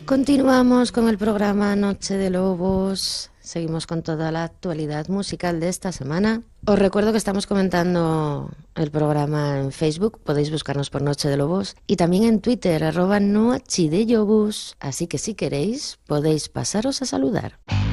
Continuamos con el programa Noche de Lobos. Seguimos con toda la actualidad musical de esta semana. Os recuerdo que estamos comentando el programa en Facebook. Podéis buscarnos por Noche de Lobos. Y también en Twitter, @noachideyobus. Así que si queréis, podéis pasaros a saludar.